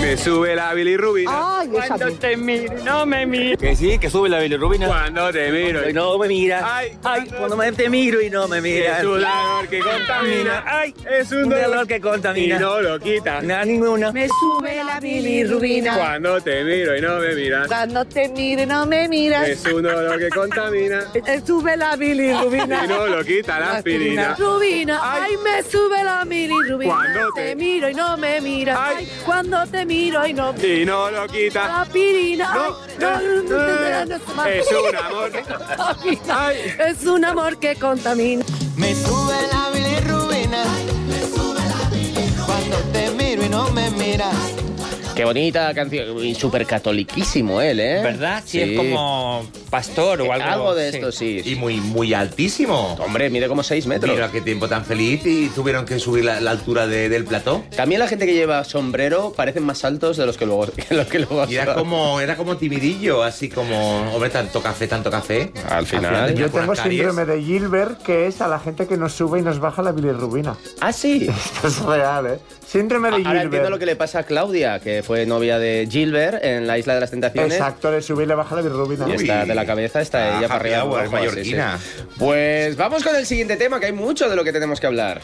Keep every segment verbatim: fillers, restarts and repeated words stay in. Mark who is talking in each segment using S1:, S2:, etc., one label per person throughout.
S1: Me sube la bilirrubina.
S2: Ay, esa
S3: Cuando
S2: bien.
S3: te miro, no me miro.
S4: Que sí, que sube la bilirrubina.
S1: Cuando te miro
S4: Y no me miras.
S1: Ay,
S4: Ay, cuando me te miro y no me miras.
S1: Es un dolor que contamina.
S4: Ay,
S1: Es un
S4: un
S1: dolor
S4: dolor que contamina.
S1: y no lo quitas.
S4: Nada, ninguna.
S2: Me sube la bilirrubina.
S1: Cuando te miro y no me miras.
S2: Cuando te miro y no me miras.
S1: Es un dolor que contamina.
S2: Me sube la bilirrubina.
S1: Y no lo quita la aspirina.
S2: Rubina, ay, me sube la bilirrubina.
S1: Cuando te-
S2: te miro y no me miras.
S1: Ay.
S2: Ay, cuando te miro y no me
S1: Y no lo quita.
S2: la aspirina.
S1: No,
S2: Ay,
S1: no,
S2: no,
S1: no,
S2: no,
S1: es un amor. Ay.
S2: Es un amor que contamina.
S5: Me sube la bilirrubina. Cuando te miro y no me miras.
S6: Qué bonita canción. Y súper catoliquísimo él, ¿eh?
S3: ¿Verdad? Sí, es como pastor o algo.
S6: Algo de esto, sí.
S7: Y muy, muy altísimo.
S6: Hombre, mide como seis metros.
S7: Mira qué tiempo tan feliz y tuvieron que subir la, la altura de- del plató.
S6: También la gente que lleva sombrero parecen más altos de los que luego, que los que luego
S7: Y era
S6: son.
S7: como, era como timidillo, así como, hombre, tanto café, tanto café.
S6: Al final.
S7: tenía
S8: Yo
S7: por
S8: tengo
S7: las caries.
S8: síndrome de Gilbert, que es a la gente que nos sube y nos baja la bilirrubina.
S6: Ah, sí.
S8: Esto es real, ¿eh? Síndrome de
S6: Ahora entiendo
S8: Gilbert.
S6: lo que le pasa a Claudia, que fue novia de Gilbert en la Isla de las Tentaciones.
S8: Exacto, le sube y le baja la bilirrubina.
S6: Y está de la cabeza, está
S7: Ah,
S6: ella para
S7: happy
S6: arriba.
S7: hour,
S6: para abajo,
S7: mallorquina.
S6: sí, sí. Pues vamos con el siguiente tema, que hay mucho de lo que tenemos que hablar.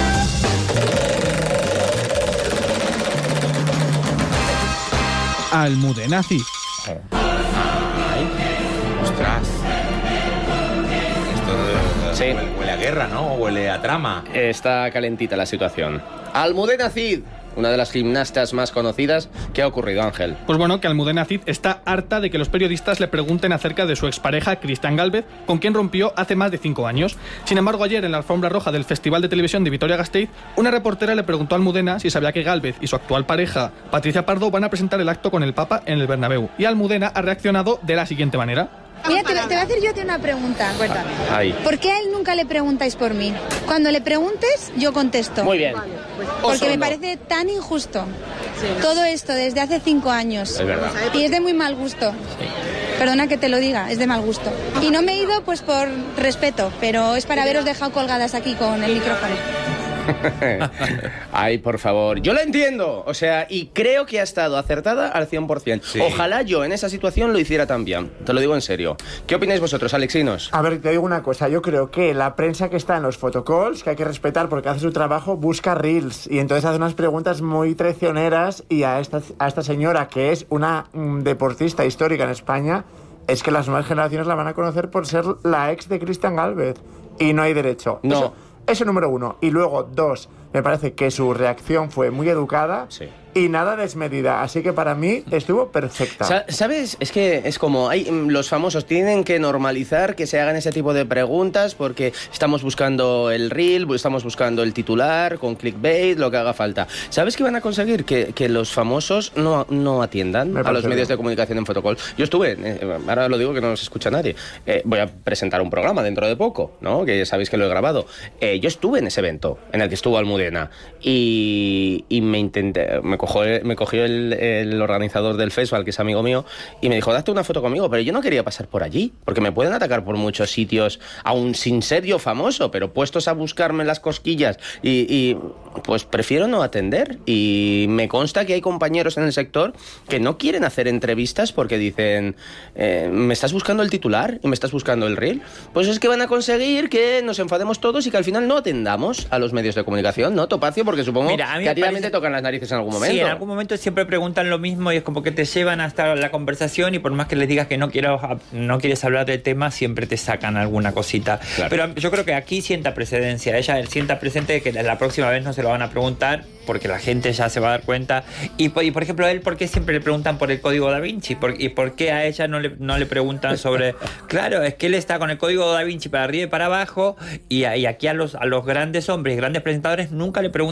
S9: Almudenazi.
S7: Ostras. Esto eh,
S6: Sí.
S7: huele, huele a guerra, ¿no? Huele a trama.
S6: Está calentita la situación. Almudena Cid, una de las gimnastas más conocidas. ¿Qué ha ocurrido, Ángel?
S9: Pues bueno, que Almudena Cid está harta de que los periodistas le pregunten acerca de su expareja, Cristian Gálvez, con quien rompió hace más de cinco años. Sin embargo, ayer en la alfombra roja del Festival de Televisión de Vitoria-Gasteiz, una reportera le preguntó a Almudena si sabía que Gálvez y su actual pareja, Patricia Pardo, van a presentar el acto con el Papa en el Bernabéu. Y Almudena ha reaccionado de la siguiente manera.
S10: Mira, te, te voy a hacer yo a ti una pregunta.
S6: Ahí.
S10: ¿Por qué a él nunca le preguntáis por mí? Cuando le preguntes, yo contesto.
S6: Muy bien.
S10: Porque me
S6: Osondo.
S10: parece tan injusto. Todo esto desde hace cinco años.
S6: Es verdad.
S10: Y es de muy mal gusto. Perdona que te lo diga, es de mal gusto. Y no me he ido pues por respeto, pero es para haberos dejado colgadas aquí con el micrófono.
S6: Ay, por favor. Yo la entiendo. O sea, y creo que ha estado acertada al cien por ciento.
S7: Sí.
S6: Ojalá yo en esa situación lo hiciera también. Te lo digo en serio. ¿Qué opináis vosotros, alexinos?
S8: A ver, te digo una cosa. Yo creo que la prensa que está en los photocalls, que hay que respetar porque hace su trabajo, busca reels. Y entonces hace unas preguntas muy traicioneras. Y a esta, a esta señora, que es una mm, deportista histórica en España, es que las nuevas generaciones la van a conocer por ser la ex de Cristian Gálvez. Y no hay derecho.
S6: No.
S8: Eso, eso número uno. Y luego, dos, me parece que su reacción fue muy educada.
S6: Sí.
S8: Y nada desmedida, así que para mí estuvo perfecta.
S6: Sa- ¿Sabes? Es que es como hay, mm, los famosos tienen que normalizar que se hagan ese tipo de preguntas porque estamos buscando el reel, estamos buscando el titular con clickbait, lo que haga falta. ¿Sabes qué van a conseguir? Que, que los famosos no, no atiendan
S8: Me
S6: a los
S8: parece
S6: medios
S8: bien.
S6: de comunicación en Fotocall. Yo estuve, eh, ahora lo digo que no nos escucha nadie, eh, voy a presentar un programa dentro de poco, ¿no? Que ya sabéis que lo he grabado. Eh, yo estuve en ese evento en el que estuvo Almudena y, y me intenté, me cogió, me cogió el, el organizador del festival, que es amigo mío, y me dijo, date una foto conmigo, pero yo no quería pasar por allí, porque me pueden atacar por muchos sitios, aún sin ser yo famoso, pero puestos a buscarme las cosquillas, y, y pues prefiero no atender, y me consta que hay compañeros en el sector que no quieren hacer entrevistas porque dicen, eh, ¿me estás buscando el titular y me estás buscando el reel? Pues es que van a conseguir que nos enfademos todos y que al final no atendamos a los medios de comunicación, ¿no, Topacio? Porque supongo
S3: Mira, a mí
S6: que a
S3: me
S6: ti también
S3: parece-
S6: te tocan las narices en algún momento.
S3: Sí, en algún momento siempre preguntan lo mismo y es como que te llevan hasta la conversación y por más que les digas que no quiero, no quieres hablar del tema, siempre te sacan alguna cosita.
S6: Claro.
S3: Pero yo creo que aquí sienta precedencia. Ella sienta presente de que la próxima vez no se lo van a preguntar porque la gente ya se va a dar cuenta. Y, por- y por ejemplo, a él, ¿por qué siempre le preguntan por el código Da Vinci? ¿Por, ¿Y por qué a ella no le, no le preguntan sobre...? Claro, es que él está con el código Da Vinci para arriba y para abajo y, a- y aquí a los, a los grandes hombres, grandes presentadores, nunca le preguntan